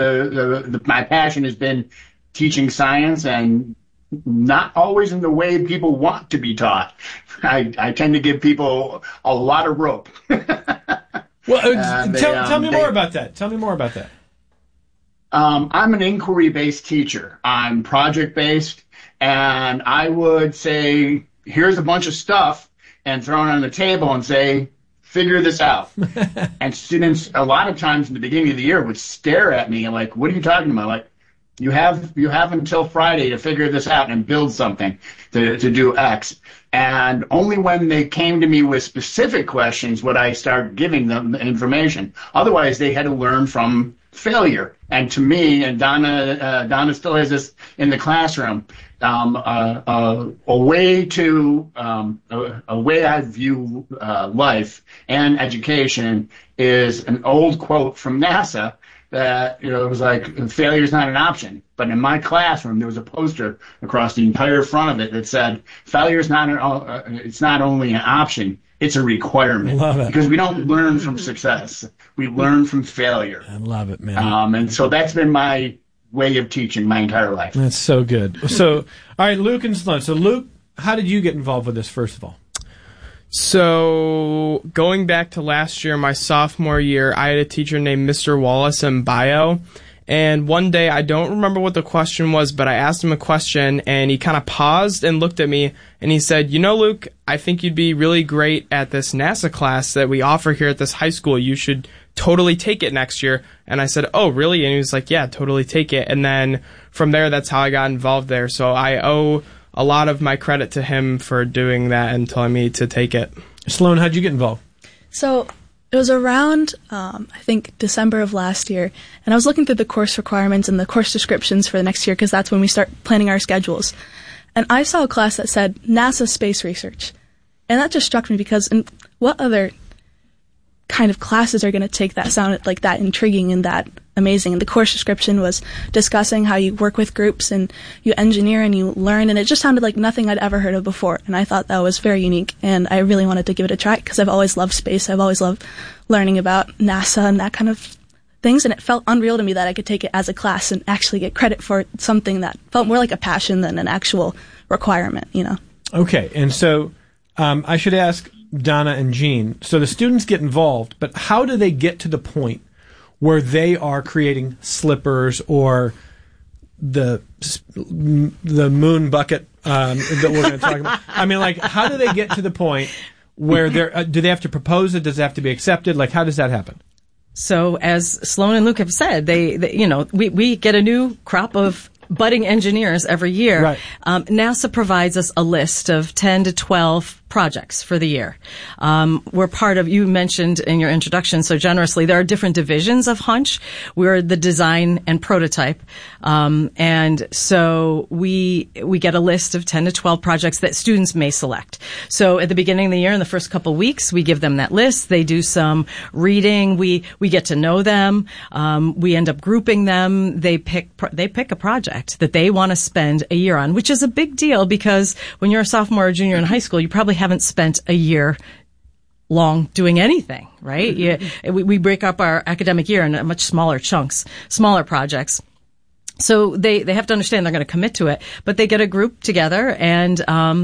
my passion has been teaching science, and not always in the way people want to be taught. I tend to give people a lot of rope. Well, tell me more about that. Tell me more about that. I'm an inquiry-based teacher. I'm project-based, and I would say, here's a bunch of stuff, and throw it on the table and say, figure this out. And students, a lot of times in the beginning of the year, would stare at me and like, what are you talking about? Like, you have until Friday to figure this out and build something to do X. And only when they came to me with specific questions would I start giving them the information. Otherwise, they had to learn from failure. And to me, and Donna still has this in the classroom, a way I view life and education is an old quote from NASA that, it was like, failure is not an option. But in my classroom, there was a poster across the entire front of it that said, failure is it's not only an option, it's a requirement. Love it. Because we don't learn from success. We learn from failure. I love it, man. And so that's been my way of teaching my entire life. That's so good. So, all right, Luke and Sloan. So, Luke, how did you get involved with this, first of all? So, going back to last year, my sophomore year, I had a teacher named Mr. Wallace in bio. And one day, I don't remember what the question was, but I asked him a question, and he kind of paused and looked at me, and he said, Luke, I think you'd be really great at this NASA class that we offer here at this high school. You should totally take it next year. And I said, oh, really? And he was like, yeah, totally take it. And then from there, that's how I got involved there. So I owe a lot of my credit to him for doing that and telling me to take it. Sloan, how'd you get involved? So it was around, I think, December of last year, and I was looking through the course requirements and the course descriptions for the next year, because that's when we start planning our schedules. And I saw a class that said NASA Space Research. And that just struck me, because what other kind of classes are going to take that sound like that intriguing and that amazing? And the course description was discussing how you work with groups and you engineer and you learn, and it just sounded like nothing I'd ever heard of before. And I thought that was very unique, and I really wanted to give it a try, because I've always loved space. I've always loved learning about NASA and that kind of things, and it felt unreal to me that I could take it as a class and actually get credit for something that felt more like a passion than an actual requirement, Okay, and so I should ask Donna and Jean. So the students get involved, but how do they get to the point where they are creating slippers or the moon bucket that we're going to talk about? I mean, like, how do they get to the point where do they have to propose it? Does it have to be accepted? Like, how does that happen? So as Sloan and Luke have said, we get a new crop of budding engineers every year. Right. NASA provides us a list of 10 to 12 projects for the year. We're part of, you mentioned in your introduction so generously, there are different divisions of Hunch. We're the design and prototype. And so we get a list of 10 to 12 projects that students may select. So at the beginning of the year, in the first couple of weeks, we give them that list. They do some reading. We get to know them. We end up grouping them. They pick a project that they want to spend a year on, which is a big deal, because when you're a sophomore or junior in high school, you probably haven't spent a year long doing anything, right? We break up our academic year in much smaller chunks, smaller projects. So they have to understand they're going to commit to it, but they get a group together and,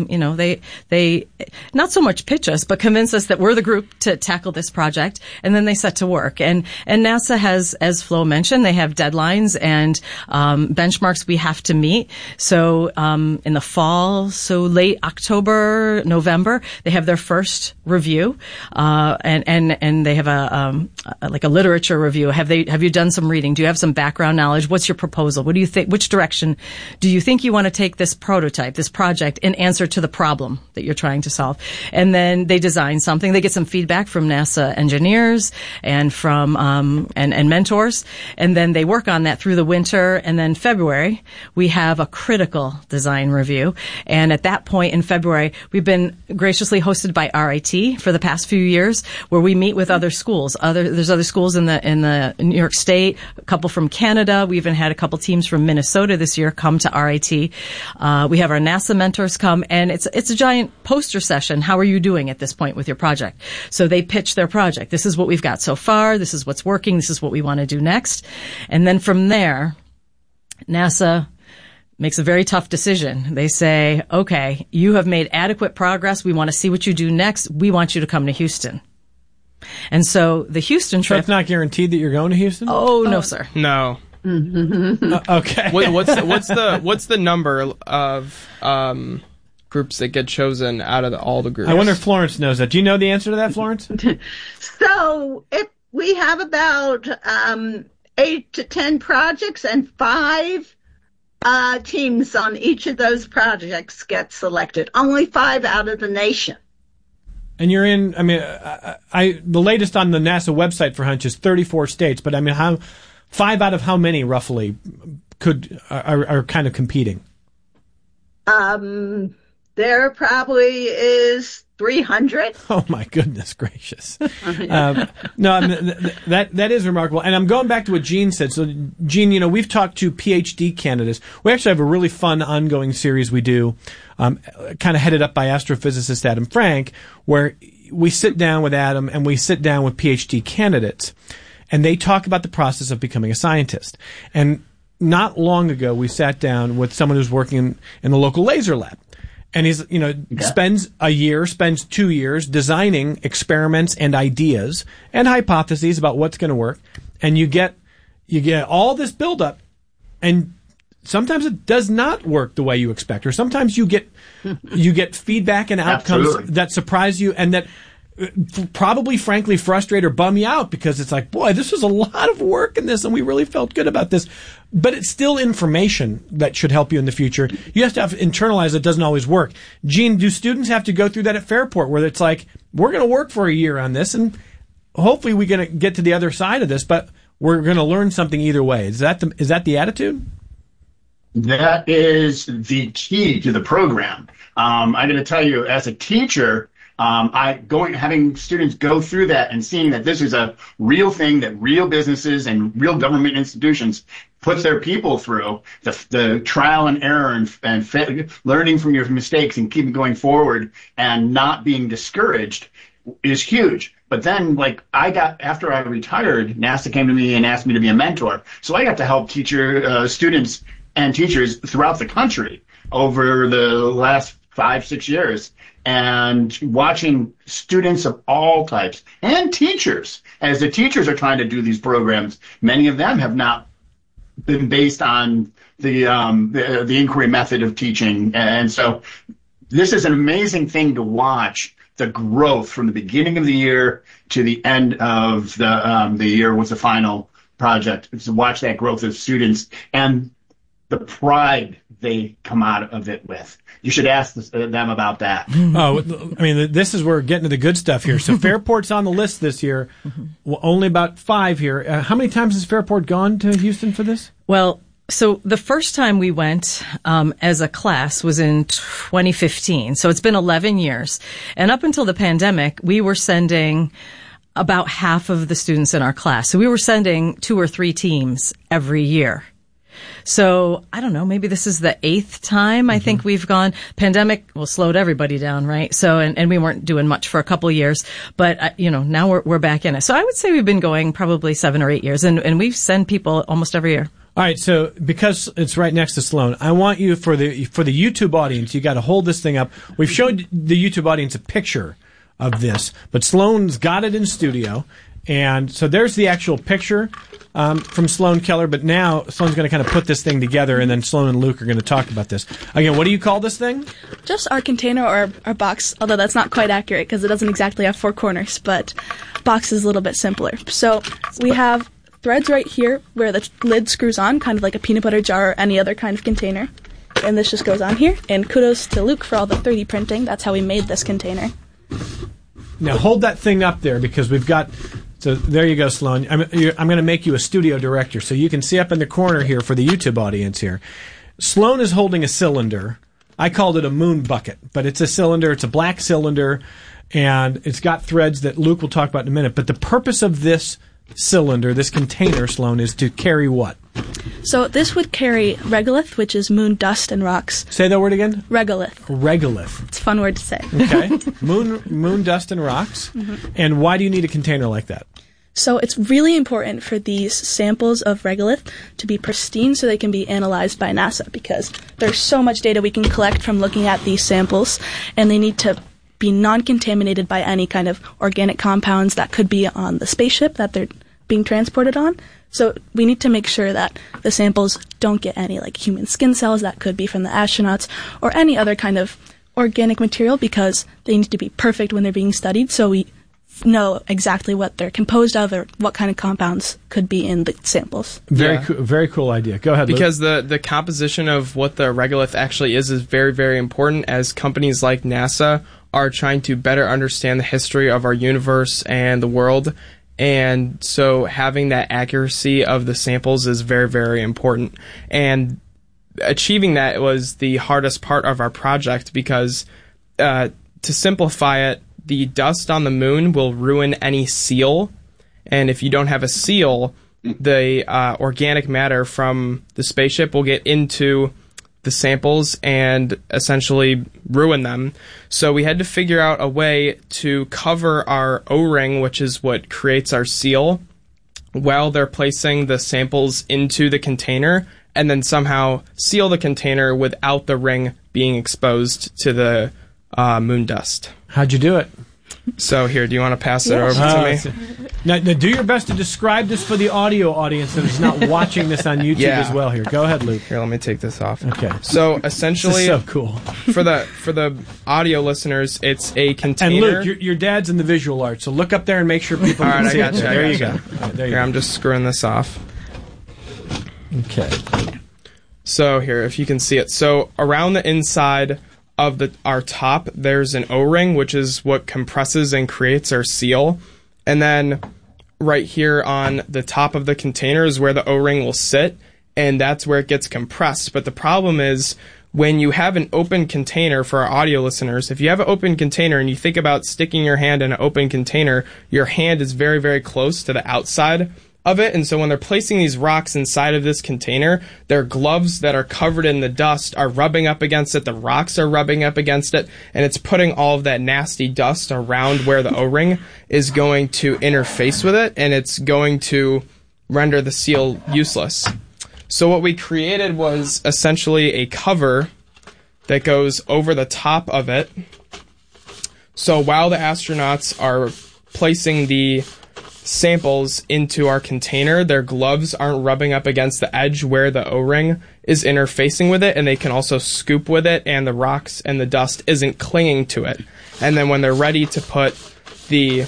they not so much pitch us, but convince us that we're the group to tackle this project. And then they set to work. And NASA has, as Flo mentioned, they have deadlines and, benchmarks we have to meet. So, in the fall, so late October, November, they have their first review, and they have a literature review. Have you done some reading? Do you have some background knowledge? What's your proposal? What do you think? Which direction do you think you want to take this prototype, this project, in answer to the problem that you're trying to solve? And then they design something. They get some feedback from NASA engineers and from and mentors, and then they work on that through the winter. And then February, we have a critical design review. And at that point in February, we've been graciously hosted by RIT for the past few years, where we meet with other schools. There's other schools in the New York State, a couple from Canada. We even had a couple team teams from Minnesota this year come to RIT. We have our NASA mentors come, and it's a giant poster session. How are you doing at this point with your project? So they pitch their project. This is what we've got so far. This is what's working. This is what we want to do next. And then from there, NASA makes a very tough decision. They say, okay, you have made adequate progress. We want to see what you do next. We want you to come to Houston. And so the Houston trip... So it's not guaranteed that you're going to Houston? Oh, no, sir. No. Okay. What's the number of groups that get chosen out of all the groups? I wonder if Florence knows that. Do you know the answer to that, Florence? So we have about 8 to 10 projects, and 5 teams on each of those projects get selected. Only 5 out of the nation. And you're in, I mean, the latest on the NASA website for Hunch is 34 states, but I mean, 5 out of how many roughly are kind of competing? There probably is 300. Oh my goodness gracious! No, I mean, that is remarkable. And I'm going back to what Jean said. So, Jean, we've talked to PhD candidates. We actually have a really fun ongoing series we do, kind of headed up by astrophysicist Adam Frank, where we sit down with Adam and we sit down with PhD candidates, and they talk about the process of becoming a scientist. And not long ago, we sat down with someone who's working in the local laser lab. And he's, spends 2 years designing experiments and ideas and hypotheses about what's going to work. And you get all this buildup, and sometimes it does not work the way you expect, or sometimes you get feedback and outcomes Absolutely. that surprise you and that probably frankly frustrate or bum you out, because it's like, boy, this was a lot of work in this and we really felt good about this. But it's still information that should help you in the future. You have to internalize it doesn't always work. Jean, do students have to go through that at Fairport, where it's like, we're going to work for a year on this and hopefully we're going to get to the other side of this, but we're going to learn something either way? Is that the attitude? That is the key to the program. I'm going to tell you, as a teacher, having students go through that and seeing that this is a real thing that real businesses and real government institutions put their people through, the trial and error and learning from your mistakes and keeping going forward and not being discouraged is huge. But then, after I retired, NASA came to me and asked me to be a mentor. So I got to help students and teachers throughout the country over the last 5-6 years, and watching students of all types and teachers, as the teachers are trying to do these programs, many of them have not been based on the inquiry method of teaching. And so this is an amazing thing to watch, the growth from the beginning of the year to the end of the year with the final project, to watch that growth of students and the pride they come out of it with. You should ask them about that. Oh, I mean, this is where we're getting to the good stuff here. So Fairport's on the list this year. Well, only about 5 here. How many times has Fairport gone to Houston for this? Well, so the first time we went as a class was in 2015. So it's been 11 years. And up until the pandemic, we were sending about half of the students in our class. So we were sending 2 or 3 teams every year. So I don't know, maybe this is the 8th time I think we've gone. Pandemic slowed everybody down, right? So, and we weren't doing much for a couple years, but now we're back in it. So I would say we've been going probably 7 or 8 years, and we send people almost every year. All right, so because it's right next to Sloan, I want you for the YouTube audience, you got to hold this thing up. We've showed the YouTube audience a picture of this, but Sloan's got it in studio, and so there's the actual picture from Sloan Keller, but now Sloan's going to kind of put this thing together, and then Sloan and Luke are going to talk about this. Again, what do you call this thing? Just our container or our box, although that's not quite accurate because it doesn't exactly have 4 corners, but box is a little bit simpler. So we have threads right here where the lid screws on, kind of like a peanut butter jar or any other kind of container. And this just goes on here. And kudos to Luke for all the 3D printing. That's how we made this container. Now hold that thing up there because we've got... So there you go, Sloan. I'm going to make you a studio director so you can see up in the corner here for the YouTube audience here. Sloan is holding a cylinder. I called it a moon bucket, but it's a cylinder. It's a black cylinder, and it's got threads that Luke will talk about in a minute. But the purpose of this cylinder, this container, Sloan, is to carry what? So this would carry regolith, which is moon dust and rocks. Say that word again. Regolith. Regolith. It's a fun word to say. Okay. Moon dust and rocks. And why do you need a container like that? So it's really important for these samples of regolith to be pristine so they can be analyzed by NASA, because there's so much data we can collect from looking at these samples, and they need to be non-contaminated by any kind of organic compounds that could be on the spaceship that they're being transported on. So we need to make sure that the samples don't get any like human skin cells that could be from the astronauts or any other kind of organic material, because they need to be perfect when they're being studied, so we know exactly what they're composed of or what kind of compounds could be in the samples. Very cool idea. Go ahead, Luke. Because the composition of what the regolith actually is very, very important, as companies like NASA are trying to better understand the history of our universe and the world. And so having that accuracy of the samples is very, very important. And achieving that was the hardest part of our project, because to simplify it, the dust on the moon will ruin any seal. And if you don't have a seal, the organic matter from the spaceship will get into the samples and essentially ruin them. So we had to figure out a way to cover our O-ring, which is what creates our seal, while they're placing the samples into the container, and then somehow seal the container without the ring being exposed to the moon dust. How'd you do it? So here, do you want to pass it over to me? Now, do your best to describe this for the audio audience that is not watching this on YouTube as well. Here, go ahead, Luke. Here, let me take this off. Okay. So essentially, this is so cool. for the audio listeners, it's a container. And Luke, your dad's in the visual arts, so look up there and make sure people All can right, see I got it. you. There you go. Right, there you Here, go. I'm just screwing this off. Okay. So here, if you can see it. So around the inside of our top, there's an O-ring, which is what compresses and creates our seal. And then right here on the top of the container is where the O-ring will sit, and that's where it gets compressed. But the problem is, when you have an open container, for our audio listeners, if you have an open container and you think about sticking your hand in an open container, your hand is very, very close to the outside of it. And so when they're placing these rocks inside of this container, their gloves that are covered in the dust are rubbing up against it, the rocks are rubbing up against it, and it's putting all of that nasty dust around where the O-ring is going to interface with it, and it's going to render the seal useless. So what we created was essentially a cover that goes over the top of it. So while the astronauts are placing the samples into our container, their gloves aren't rubbing up against the edge where the O-ring is interfacing with it, and they can also scoop with it, and the rocks and the dust isn't clinging to it. And then when they're ready to put the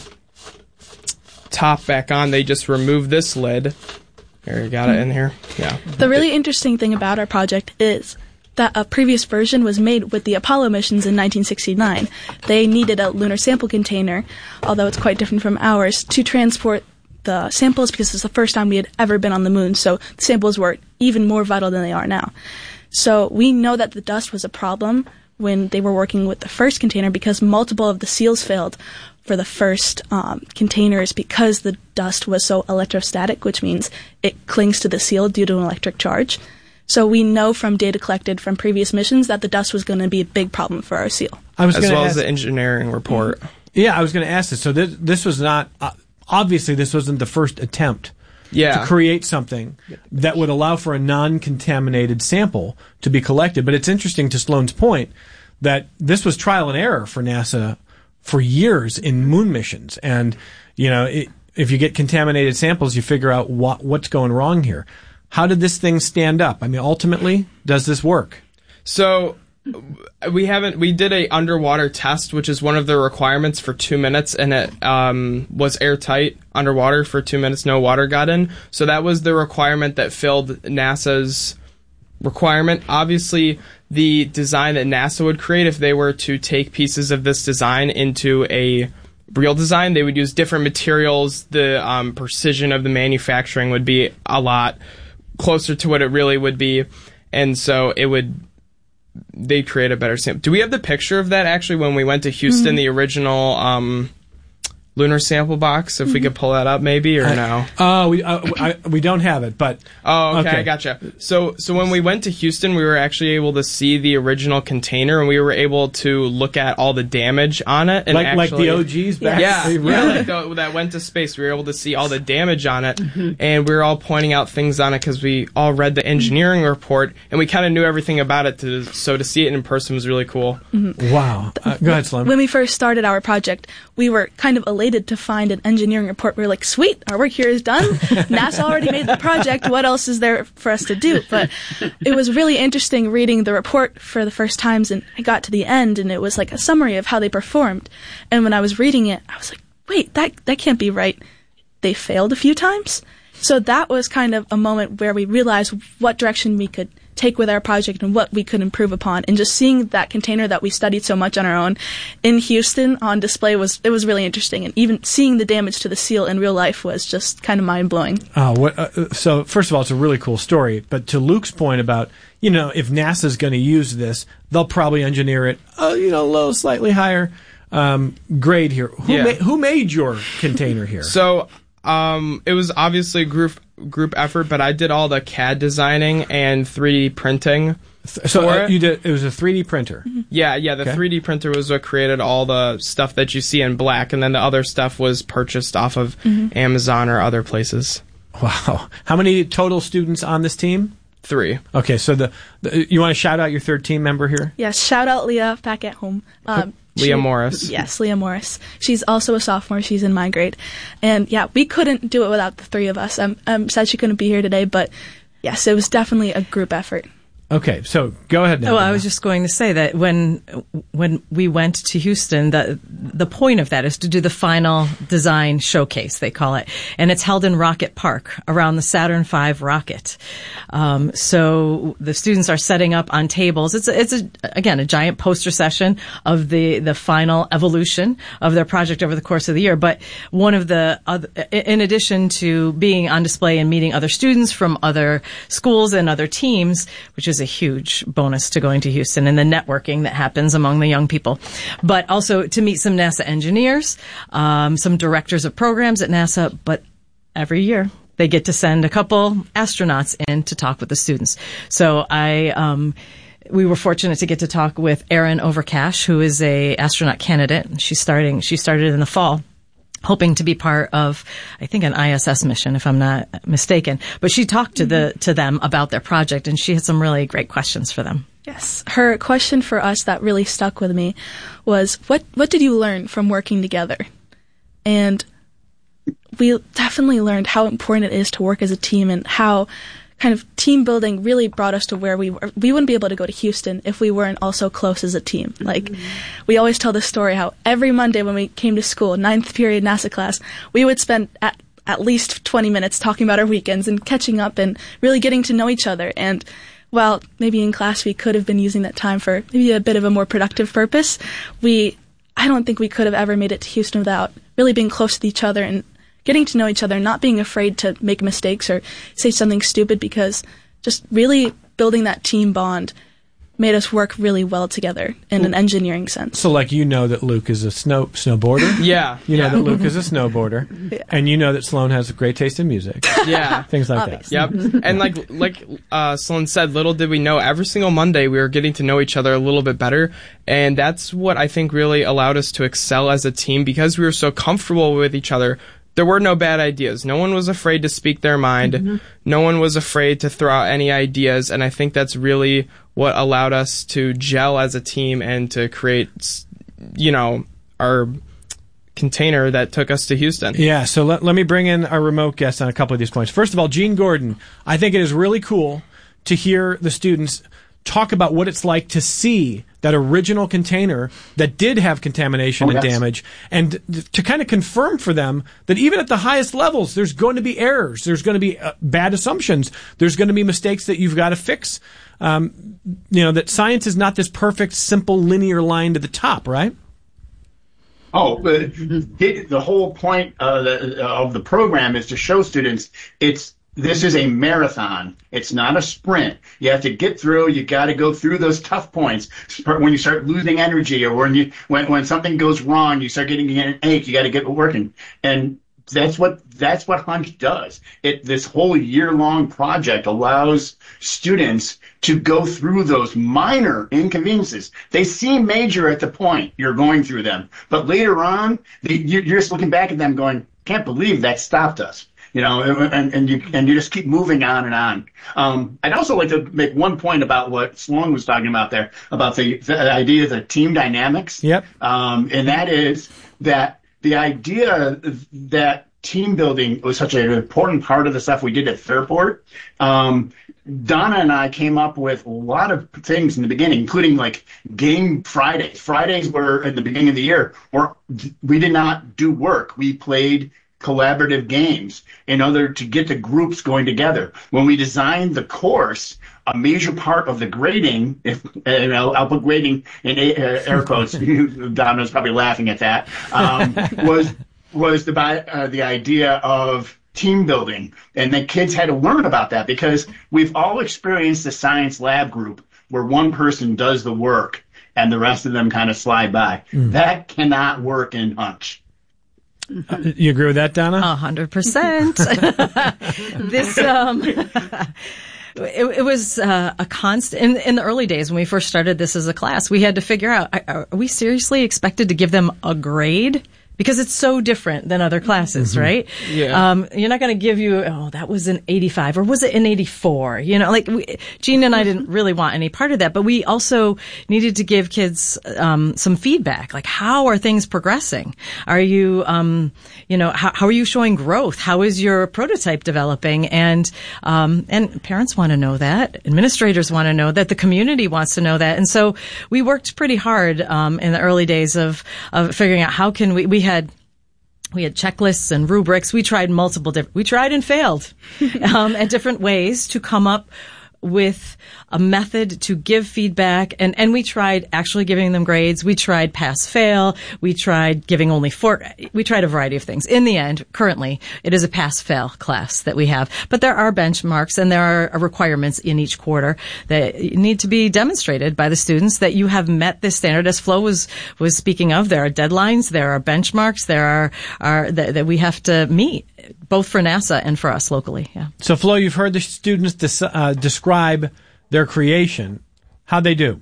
top back on, they just remove this lid. Here, you got it in here? Yeah. The really interesting thing about our project is that a previous version was made with the Apollo missions in 1969. They needed a lunar sample container, although it's quite different from ours, to transport the samples, because it's the first time we had ever been on the moon, so the samples were even more vital than they are now. So we know that the dust was a problem when they were working with the first container, because multiple of the seals failed for the first containers because the dust was so electrostatic, which means it clings to the seal due to an electric charge. So we know from data collected from previous missions that the dust was going to be a big problem for our seal. As well as the engineering report. Yeah, I was going to ask this. So this was not, obviously this wasn't the first attempt to create something that would allow for a non-contaminated sample to be collected. But it's interesting, to Sloan's point, that this was trial and error for NASA for years in moon missions. And, you know, if you get contaminated samples, you figure out what's going wrong here. How did this thing stand up? I mean, ultimately, does this work? So we did a underwater test, which is one of the requirements for 2 minutes, and it was airtight underwater for 2 minutes. No water got in. So that was the requirement that filled NASA's requirement. Obviously, the design that NASA would create, if they were to take pieces of this design into a real design, they would use different materials. The precision of the manufacturing would be a lot closer to what it really would be, and so they'd create a better sample. Do we have the picture of that, actually, when we went to Houston, the original lunar sample box. If we could pull that up, maybe, or no? Oh, we don't have it, but okay, I gotcha. So when we went to Houston, we were actually able to see the original container, and we were able to look at all the damage on it, and like the OGs back. Yeah, really? that went to space. We were able to see all the damage on it, and we were all pointing out things on it because we all read the engineering report, and we kind of knew everything about it. So to see it in person was really cool. Wow. Go ahead, Sloan. When we first started our project, we were kind of elated to find an engineering report. We were like, sweet, our work here is done. NASA already made the project. What else is there for us to do? But it was really interesting reading the report for the first times, and I got to the end, and it was like a summary of how they performed. And when I was reading it, I was like, wait, that can't be right. They failed a few times? So that was kind of a moment where we realized what direction we could take with our project and what we could improve upon. And just seeing that container that we studied so much on our own in Houston on display was really interesting. And even seeing the damage to the seal in real life was just kind of mind-blowing. So first of all, it's a really cool story. But to Luke's point about, if NASA's going to use this, they'll probably engineer it, low, slightly higher grade here. Who made your container here? So it was obviously a group effort, but I did all the CAD designing and 3D printing. So it was a 3D printer. Yeah. The 3D printer was what created all the stuff that you see in black, and then the other stuff was purchased off of Amazon or other places. Wow. How many total students on this team? 3. Okay, so you want to shout out your third team member here? Yes, shout out Leah back at home. Leah Morris. Yes, Leah Morris. She's also a sophomore. She's in my grade. And yeah, we couldn't do it without the three of us. I'm sad she couldn't be here today, but yes, it was definitely a group effort. Okay, so go ahead now. Oh, I was just going to say that when we went to Houston, the point of that is to do the final design showcase, they call it, and it's held in Rocket Park around the Saturn V rocket. So the students are setting up on tables. It's a giant poster session of the final evolution of their project over the course of the year. But one of the other, in addition to being on display and meeting other students from other schools and other teams, which is a huge bonus to going to Houston and the networking that happens among the young people, but also to meet some NASA engineers, some directors of programs at NASA. But every year they get to send a couple astronauts in to talk with the students. So we were fortunate to get to talk with Erin Overcash, who is a astronaut candidate. She started in the fall, hoping to be part of, I think, an ISS mission, if I'm not mistaken. But she talked to them about their project, and she had some really great questions for them. Yes. Her question for us that really stuck with me was, what did you learn from working together? And we definitely learned how important it is to work as a team, and how kind of team building really brought us to where we were. We wouldn't be able to go to Houston if we weren't also close as a team. Like, we always tell this story how every Monday when we came to school, 9th period NASA class, we would spend at least 20 minutes talking about our weekends and catching up and really getting to know each other. And while maybe in class we could have been using that time for maybe a bit of a more productive purpose, I don't think we could have ever made it to Houston without really being close to each other and getting to know each other, not being afraid to make mistakes or say something stupid, because just really building that team bond made us work really well together in an engineering sense. So, that Luke is a snowboarder? Yeah. You know that Luke is a snowboarder. Yeah. And you know that Sloan has a great taste in music. Yeah. Things like that. Yep. And like Sloan said, little did we know, every single Monday we were getting to know each other a little bit better. And that's what I think really allowed us to excel as a team, because we were so comfortable with each other. There were no bad ideas. No one was afraid to speak their mind. No one was afraid to throw out any ideas. And I think that's really what allowed us to gel as a team and to create, our container that took us to Houston. Yeah, so let me bring in our remote guest on a couple of these points. First of all, Gene Gordon, I think it is really cool to hear the students talk about what it's like to see that original container that did have contamination and damage, and to kind of confirm for them that even at the highest levels, there's going to be errors, there's going to be bad assumptions, there's going to be mistakes that you've got to fix. That science is not this perfect, simple, linear line to the top, right? Oh, the whole point of the program is to show students it's This is a marathon. It's not a sprint. You have to get through. You got to go through those tough points. When you start losing energy, or when something goes wrong, you start getting an ache. You got to get working, and that's what Hunch does. This whole year-long project allows students to go through those minor inconveniences. They seem major at the point you're going through them, but later on, you're just looking back at them going, "Can't believe that stopped us." And you just keep moving on and on. I'd also like to make one point about what Sloan was talking about there, about the idea of the team dynamics. Yep. And that is that the idea that team building was such an important part of the stuff we did at Fairport. Donna and I came up with a lot of things in the beginning, including like game Fridays. Fridays were at the beginning of the year, or we did not do work. We played collaborative games in order to get the groups going together. When we designed the course, a major part of the grading, I'll put grading in air quotes, Donna's probably laughing at that, was the idea of team building. And the kids had to learn about that, because we've all experienced the science lab group where one person does the work and the rest of them kind of slide by. That cannot work in Hunch. You agree with that, Donna? 100%. It was a constant in the early days when we first started this as a class. We had to figure out, are we seriously expected to give them a grade? Because it's so different than other classes, right? Yeah. You're not going to give you, that was an 85, or was it an 84? Jean and I didn't really want any part of that, but we also needed to give kids some feedback, like how are things progressing? Are you, how are you showing growth? How is your prototype developing? And parents want to know that, administrators want to know that, the community wants to know that, and so we worked pretty hard in the early days of figuring out how can we had checklists and rubrics. We tried we tried and failed at different ways to come up with a method to give feedback, and we tried actually giving them grades. We tried pass-fail. We tried giving only 4. We tried a variety of things. In the end, currently, it is a pass-fail class that we have. But there are benchmarks and there are requirements in each quarter that need to be demonstrated by the students that you have met this standard. As Flo was speaking of, there are deadlines, there are benchmarks, there are that we have to meet, both for NASA and for us locally. Yeah. So, Flo, you've heard the students describe their creation. How'd they do?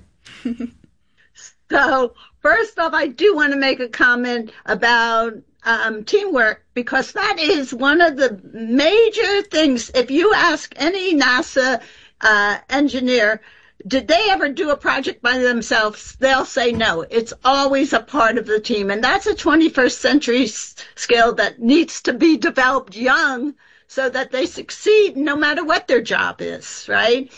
So, first off, I do want to make a comment about teamwork, because that is one of the major things. If you ask any NASA engineer, did they ever do a project by themselves? They'll say no. It's always a part of the team. And that's a 21st century skill that needs to be developed young so that they succeed no matter what their job is, right?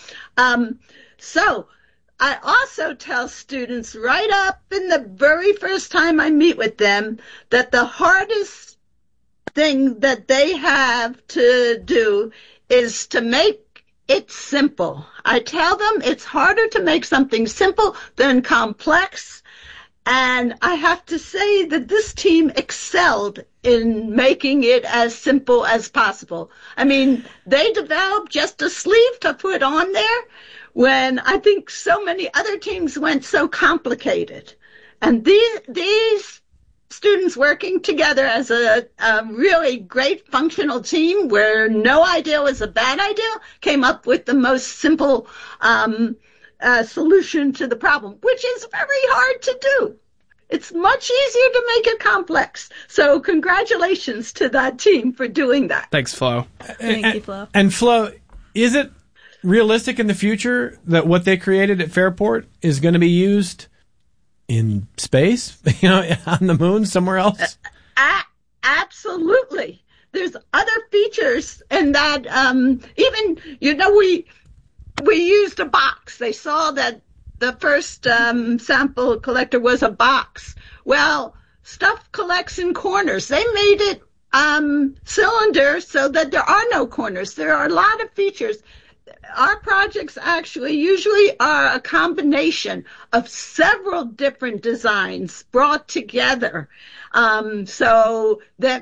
So I also tell students right up in the very first time I meet with them that the hardest thing that they have to do is to make it simple. I tell them it's harder to make something simple than complex. And I have to say that this team excelled in making it as simple as possible. I mean, they developed just a sleeve to put on there when I think so many other teams went so complicated. And these students working together as a really great functional team where no idea was a bad idea came up with the most simple solution to the problem, which is very hard to do. It's much easier to make it complex. So congratulations to that team for doing that. Thanks, Flo. Thank you, Flo. And Flo, is it realistic in the future that what they created at Fairport is going to be used in space, on the moon, somewhere else? Absolutely. There's other features in that, even, we used a box. They saw that the first sample collector was a box. Well, stuff collects in corners. They made it cylinder so that there are no corners. There are a lot of features. Our projects actually usually are a combination of several different designs brought together, so that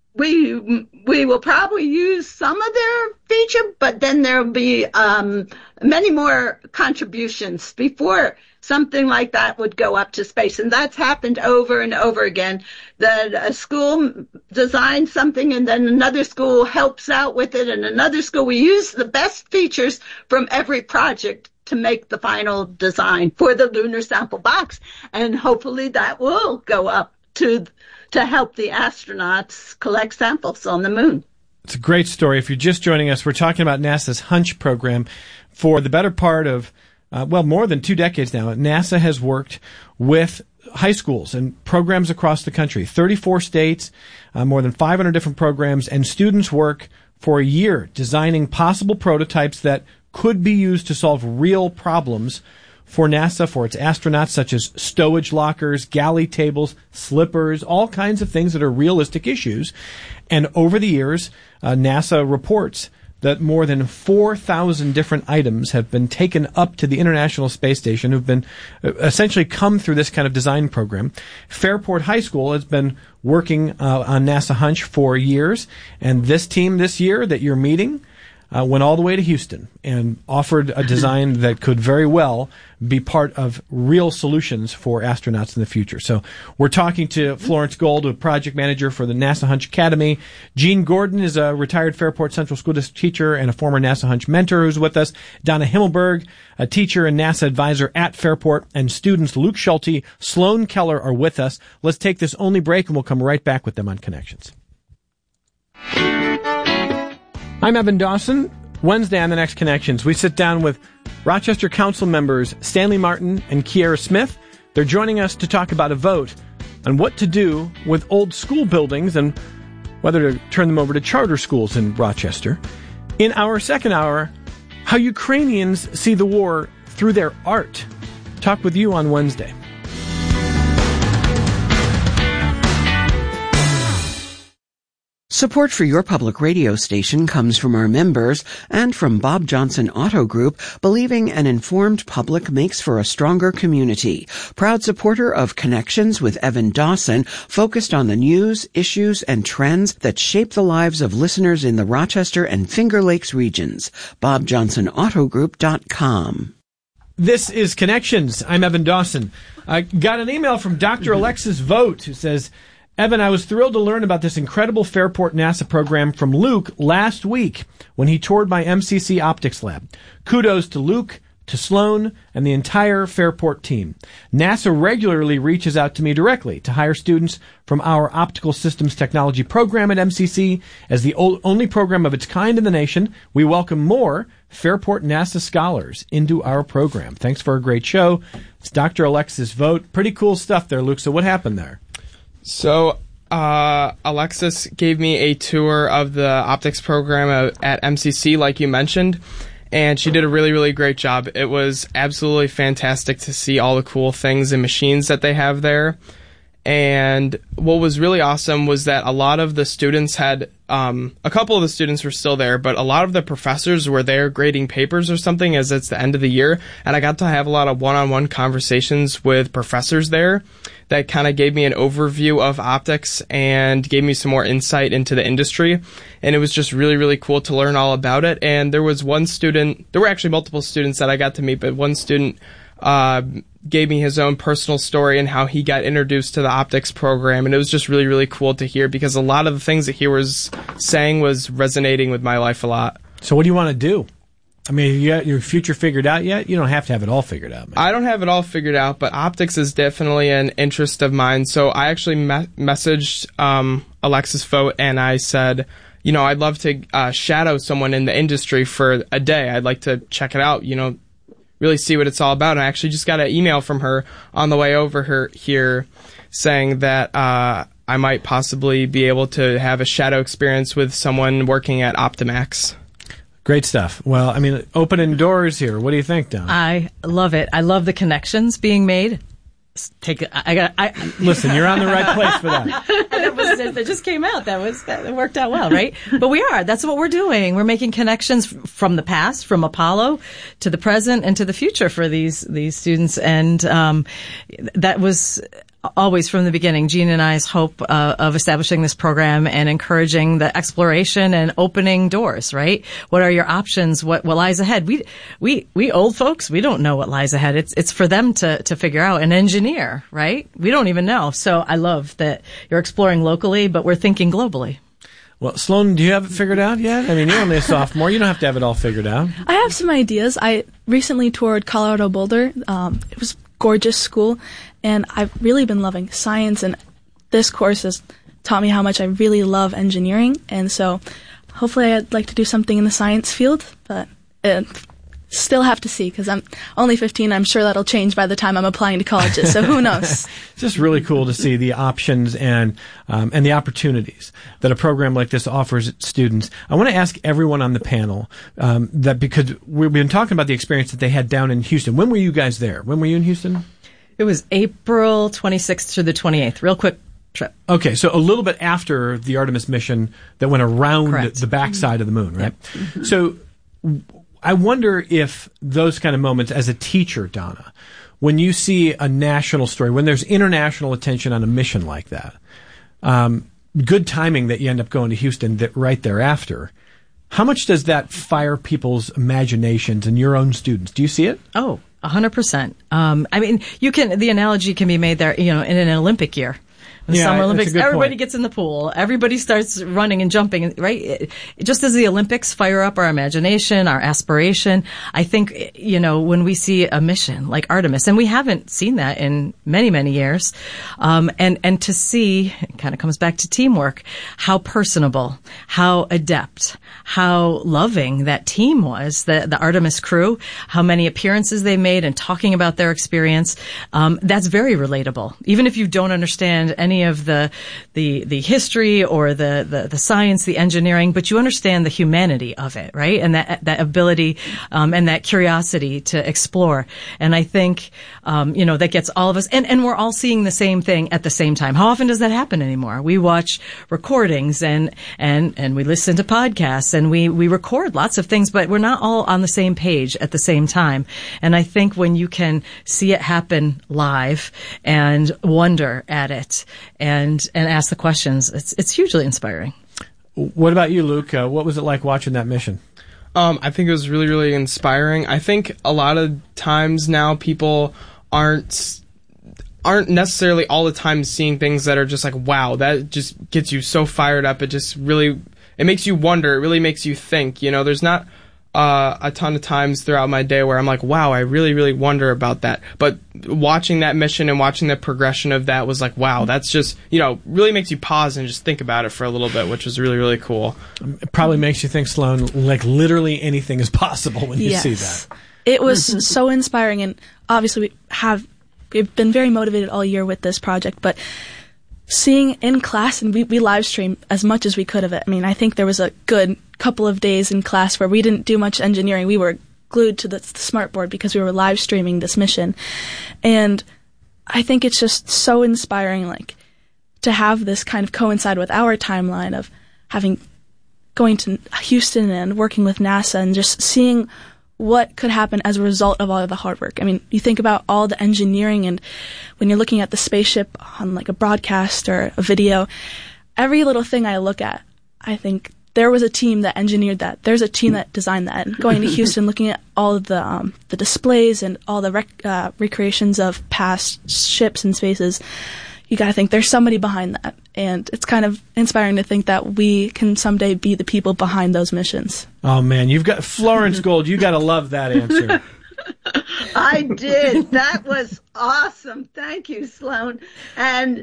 we will probably use some of their feature, but then there'll be many more contributions before something like that would go up to space. And that's happened over and over again, that a school designs something and then another school helps out with it, and another school. We use the best features from every project to make the final design for the lunar sample box. And hopefully that will go up to help the astronauts collect samples on the moon. It's a great story. If you're just joining us, we're talking about NASA's Hunch program. For the better part of, more than 2 decades now, NASA has worked with high schools and programs across the country, 34 states, more than 500 different programs, and students work for a year designing possible prototypes that could be used to solve real problems for NASA, for its astronauts, such as stowage lockers, galley tables, slippers, all kinds of things that are realistic issues. And over the years, NASA reports that more than 4,000 different items have been taken up to the International Space Station, who've been essentially come through this kind of design program. Fairport High School has been working on NASA Hunch for years, and this team this year that you're meeting went all the way to Houston and offered a design that could very well be part of real solutions for astronauts in the future. So we're talking to Florence Gold, a project manager for the NASA Hunch Academy. Gene Gordon is a retired Fairport Central School District teacher and a former NASA Hunch mentor who's with us. Donna Himmelberg, a teacher and NASA advisor at Fairport, and students Luke Schulte, Sloan Keller are with us. Let's take this only break and we'll come right back with them on Connections. I'm Evan Dawson. Wednesday on The Next Connections, we sit down with Rochester Council members Stanley Martin and Kiera Smith. They're joining us to talk about a vote on what to do with old school buildings and whether to turn them over to charter schools in Rochester. In our second hour, how Ukrainians see the war through their art. Talk with you on Wednesday. Support for your public radio station comes from our members and from Bob Johnson Auto Group, believing an informed public makes for a stronger community. Proud supporter of Connections with Evan Dawson, focused on the news, issues, and trends that shape the lives of listeners in the Rochester and Finger Lakes regions. BobJohnsonAutoGroup.com. This is Connections. I'm Evan Dawson. I got an email from Dr. Alexis Vogt who says, Evan, I was thrilled to learn about this incredible Fairport NASA program from Luke last week when he toured my MCC Optics Lab. Kudos to Luke, to Sloan, and the entire Fairport team. NASA regularly reaches out to me directly to hire students from our Optical Systems Technology program at MCC. As the only program of its kind in the nation, we welcome more Fairport NASA scholars into our program. Thanks for a great show. It's Dr. Alexis Vogt. Pretty cool stuff there, Luke. So what happened there? So, Alexis gave me a tour of the optics program at MCC, like you mentioned, and she did a really, really great job. It was absolutely fantastic to see all the cool things and machines that they have there. And what was really awesome was that a lot of the students had, a couple of the students were still there, but a lot of the professors were there grading papers or something as it's the end of the year. And I got to have a lot of one-on-one conversations with professors there that kind of gave me an overview of optics and gave me some more insight into the industry. And it was just really, really cool to learn all about it. And there was one student, there were actually multiple students that I got to meet, but one student gave me his own personal story and how he got introduced to the optics program. And it was just really, really cool to hear because a lot of the things that he was saying was resonating with my life a lot. So what do you want to do? I mean, you got your future figured out yet? You don't have to have it all figured out, man. I don't have it all figured out, but optics is definitely an interest of mine. So I actually messaged Alexis Vogt and I said, you know, I'd love to shadow someone in the industry for a day. I'd like to check it out, you know, really see what it's all about. And I actually just got an email from her on the way over here saying that I might possibly be able to have a shadow experience with someone working at Optimax. Great stuff. Well, I mean, opening doors here. What do you think, Don? I love it. I love the connections being made. Listen, you're on the right place for that. That just came out. That worked out well, right? But we are. That's what we're doing. We're making connections from the past, from Apollo, to the present and to the future for these students. And that was always from the beginning, Jean and I's hope of establishing this program and encouraging the exploration and opening doors, right? What are your options? What lies ahead? We old folks, we don't know what lies ahead. It's for them to figure out. An engineer, right? We don't even know. So I love that you're exploring locally, but we're thinking globally. Well, Sloan, do you have it figured out yet? I mean, you're only a sophomore. You don't have to have it all figured out. I have some ideas. I recently toured Colorado Boulder. It was a gorgeous school, and I've really been loving science, and this course has taught me how much I really love engineering, and so hopefully I'd like to do something in the science field, but still have to see because I'm only 15. I'm sure that'll change by the time I'm applying to colleges, so who knows? It's just really cool to see the options and the opportunities that a program like this offers students. I want to ask everyone on the panel that because we've been talking about the experience that they had down in Houston. When were you guys there? When were you in Houston? It was April 26th through the 28th. Real quick trip. Okay, so a little bit after the Artemis mission that went around Correct. the backside of the moon, right? Yep. Mm-hmm. So I wonder if those kind of moments as a teacher, Donna, when you see a national story, when there's international attention on a mission like that, good timing that you end up going to Houston right thereafter, how much does that fire people's imaginations and your own students? Do you see it? Oh, 100%. I mean, the analogy can be made there, in an Olympic year. The Yeah, Summer that's a Olympics, good everybody point. gets in the pool. Everybody starts running and jumping, right? Just as the Olympics fire up our imagination, our aspiration, I think, when we see a mission like Artemis, and we haven't seen that in many, many years, and to see, it kind of comes back to teamwork, how personable, how adept, how loving that team was, the Artemis crew, how many appearances they made and talking about their experience, that's very relatable. Even if you don't understand any of the history or the science, the engineering, but you understand the humanity of it, right? And that ability, and that curiosity to explore. And I think, that gets all of us, and we're all seeing the same thing at the same time. How often does that happen anymore? We watch recordings and we listen to podcasts and we record lots of things, but we're not all on the same page at the same time. And I think when you can see it happen live and wonder at it and ask the questions, it's hugely inspiring. What about you, Luke? What was it like watching that mission? I think it was really, really inspiring. I think a lot of times now people aren't necessarily all the time seeing things that are just like, wow, that just gets you so fired up. It makes you wonder. It really makes you think. There's not a ton of times throughout my day where I'm like, wow, I really, really wonder about that. But watching that mission and watching the progression of that was like, wow, that's just, really makes you pause and just think about it for a little bit, which was really, really cool. It probably makes you think, Sloan, like literally anything is possible when you see that. It was so inspiring, and obviously we've been very motivated all year with this project, but seeing in class, and we live stream as much as we could of it. I mean, I think there was a good couple of days in class where we didn't do much engineering. We were glued to the smartboard because we were live streaming this mission. And I think it's just so inspiring, like, to have this kind of coincide with our timeline of going to Houston and working with NASA and just seeing what could happen as a result of all of the hard work. I mean, you think about all the engineering, and when you're looking at the spaceship on like a broadcast or a video, every little thing I look at, I think there was a team that engineered that. There's a team that designed that. And going to Houston, looking at all of the displays and all the recreations of past ships and spaces, you got to think there's somebody behind that. And it's kind of inspiring to think that we can someday be the people behind those missions. Oh, man, you've got Florence Gold. You got to love that answer. I did. That was awesome. Thank you, Sloan. And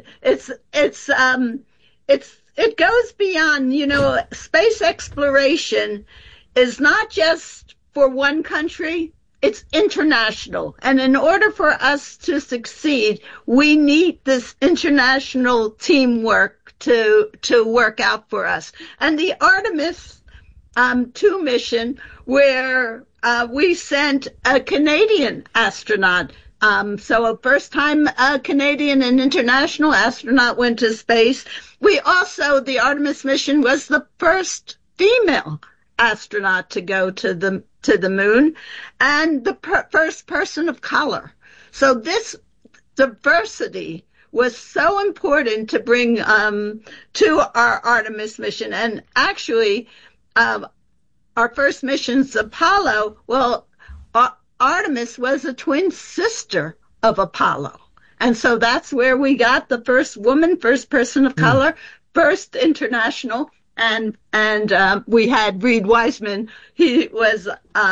it goes beyond, space exploration is not just for one country. It's international. And in order for us to succeed, we need this international teamwork to work out for us. And the Artemis 2 mission, where we sent a Canadian astronaut. So a first-time Canadian and international astronaut went to space. The Artemis mission was the first female astronaut to go to the moon, and the first person of color. So this diversity was so important to bring to our Artemis mission. And actually, our first missions, Apollo, Artemis was a twin sister of Apollo. And so that's where we got the first woman, first person of color, first international. And we had Reed Wiseman. He was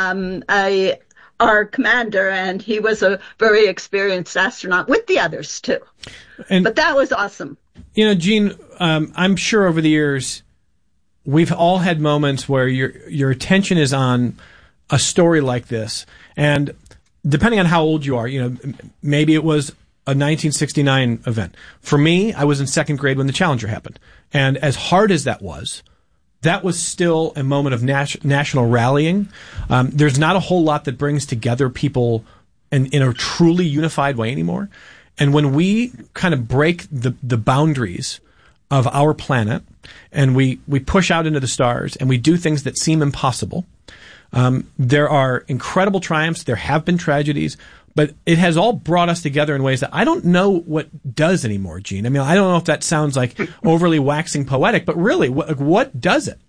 our commander, and he was a very experienced astronaut with the others too. But that was awesome. You know, Jean, I'm sure over the years we've all had moments where your attention is on a story like this, and depending on how old you are, you know, maybe it was a 1969 event. For me, I was in second grade when the Challenger happened, and as hard as that was still a moment of national rallying. There's not a whole lot that brings together people in a truly unified way anymore. And when we kind of break the boundaries of our planet and we push out into the stars and we do things that seem impossible, there are incredible triumphs. There have been tragedies, but it has all brought us together in ways that I don't know what does anymore, Gene. I mean, I don't know if that sounds like overly waxing poetic, but really, what does it?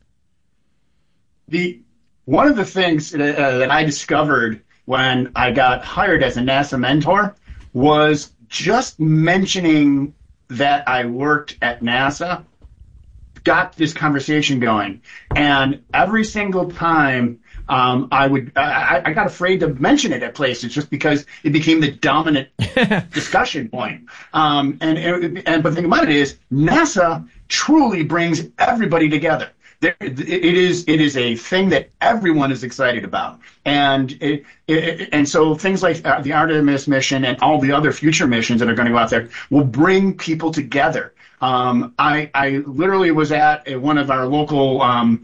One of the things that I discovered when I got hired as a NASA mentor was just mentioning that I worked at NASA got this conversation going. And every single time I got afraid to mention it at places just because it became the dominant discussion point. But the thing about it is NASA truly brings everybody together. It is a thing that everyone is excited about, and so things like the Artemis mission and all the other future missions that are going to go out there will bring people together. I literally was at one of our local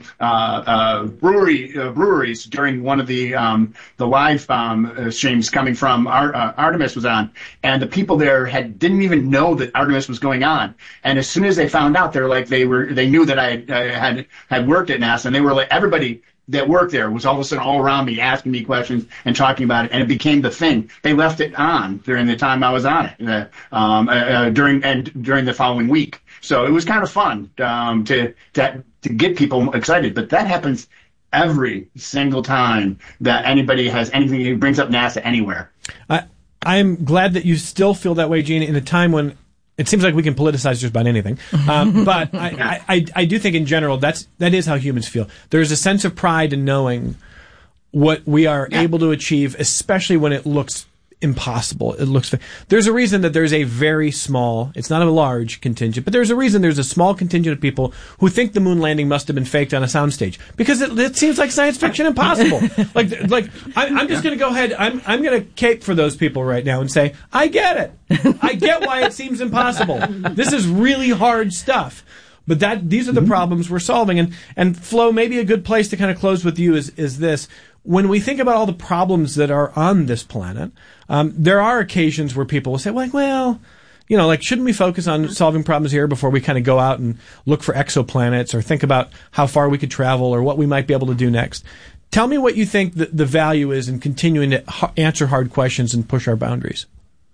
breweries during one of the live streams coming from Artemis was on, and the people there didn't even know that Artemis was going on. And as soon as they found out, they knew that I had worked at NASA, and they were like, everybody that worked there was all of a sudden all around me asking me questions and talking about it, and it became the thing. They left it on during the time I was on it, during the following week. So it was kind of fun to get people excited. But that happens every single time that anybody has anything that brings up NASA anywhere. I'm glad that you still feel that way, Gene, in a time when it seems like we can politicize just about anything. But I do think in general that is how humans feel. There's a sense of pride in knowing what we are able to achieve, especially when it looks impossible. There's a reason that there's a very small, it's not a large contingent, but there's a reason there's a small contingent of people who think the moon landing must have been faked on a soundstage because it seems like science fiction impossible. I'm just going to go ahead. I'm going to cape for those people right now and say, I get it. I get why it seems impossible. This is really hard stuff. But these are the problems we're solving. And Flo, maybe a good place to kind of close with you is this. When we think about all the problems that are on this planet, there are occasions where people will say, well, you know, shouldn't we focus on solving problems here before we kind of go out and look for exoplanets or think about how far we could travel or what we might be able to do next? Tell me what you think the value is in continuing to answer hard questions and push our boundaries.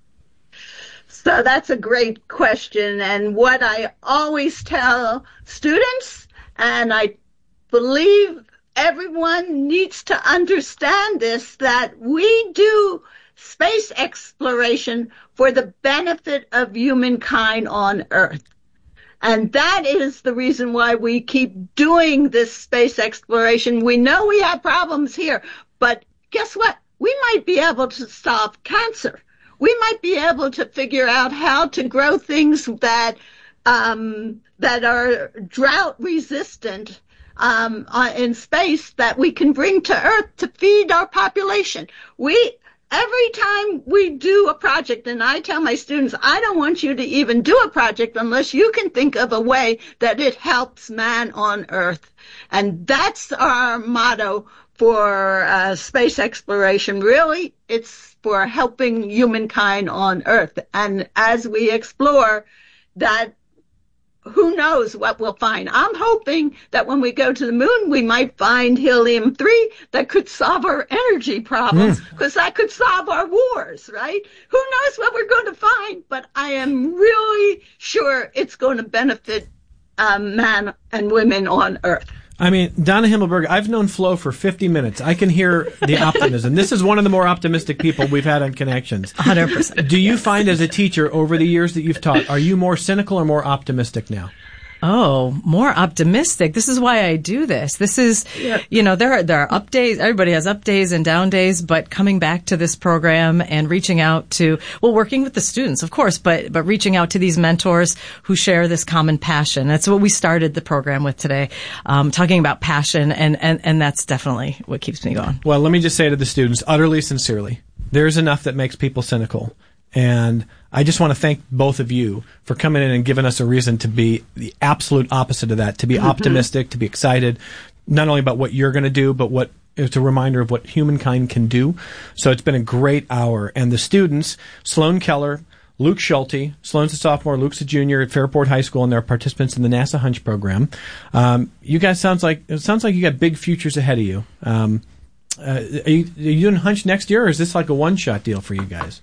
So that's a great question. And what I always tell students, and I believe everyone needs to understand this, that we do space exploration for the benefit of humankind on Earth. And that is the reason why we keep doing this space exploration. We know we have problems here, but guess what? We might be able to solve cancer. We might be able to figure out how to grow things that are drought resistant in space that we can bring to Earth to feed our population. Every time we do a project, and I tell my students, I don't want you to even do a project unless you can think of a way that it helps man on Earth. And that's our motto for space exploration. Really, it's for helping humankind on Earth. And as we explore that, who knows what we'll find. I'm hoping that when we go to the moon, we might find helium-3 that could solve our energy problems, because that could solve our wars, right? Who knows what we're going to find, but I am really sure it's going to benefit men and women on Earth. I mean, Donna Himmelberg, I've known Flo for 50 minutes. I can hear the optimism. This is one of the more optimistic people we've had on Connections. 100%. Do you find as a teacher over the years that you've taught, are you more cynical or more optimistic now? Oh, more optimistic. This is why I do this. This is, you know, there are up days. Everybody has up days and down days, but coming back to this program and reaching out to, well, working with the students, of course, but reaching out to these mentors who share this common passion. That's what we started the program with today, talking about passion, and that's definitely what keeps me going. Well, let me just say to the students, utterly sincerely, there's enough that makes people cynical. And I just want to thank both of you for coming in and giving us a reason to be the absolute opposite of that, to be optimistic, to be excited, not only about what you're going to do, but what it's a reminder of what humankind can do. So it's been a great hour. And the students, Sloan Keller, Luke Schulte, Sloan's a sophomore, Luke's a junior at Fairport High School, and they're participants in the NASA Hunch program. You guys sounds like you got big futures ahead of you. Are you doing Hunch next year, or is this like a one-shot deal for you guys?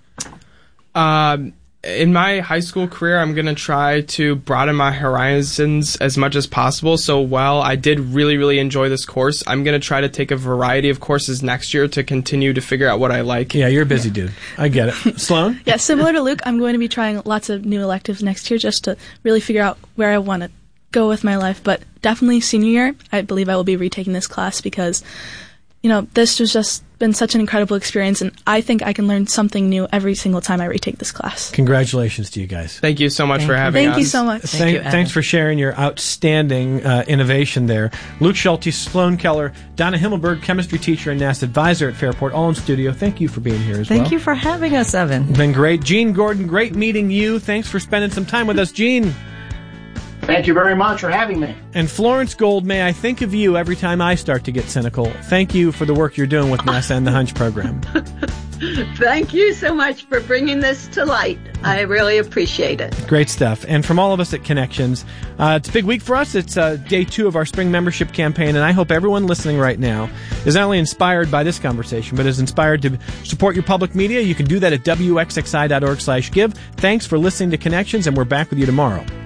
In my high school career, I'm going to try to broaden my horizons as much as possible. So while I did really, really enjoy this course, I'm going to try to take a variety of courses next year to continue to figure out what I like. Yeah, you're a busy dude. I get it. Sloan? Yeah, similar to Luke, I'm going to be trying lots of new electives next year just to really figure out where I want to go with my life. But definitely senior year, I believe I will be retaking this class because, you know, this has just been such an incredible experience, and I think I can learn something new every single time I retake this class. Congratulations to you guys. Thank you so much for having us. Thank you so much. Thanks for sharing your outstanding innovation there. Luke Schulte, Sloan Keller, Donna Himmelberg, chemistry teacher and NASA advisor at Fairport, all in studio. Thank you for being here as well. Thank you for having us, Evan. Been great. Gene Gordon, great meeting you. Thanks for spending some time with us, Gene. Thank you very much for having me. And Florence Gold, may I think of you every time I start to get cynical. Thank you for the work you're doing with NASA and the Hunch program. Thank you so much for bringing this to light. I really appreciate it. Great stuff. And from all of us at Connections, it's a big week for us. It's day 2 of our spring membership campaign, and I hope everyone listening right now is not only inspired by this conversation, but is inspired to support your public media. You can do that at wxxi.org/give. Thanks for listening to Connections, and we're back with you tomorrow.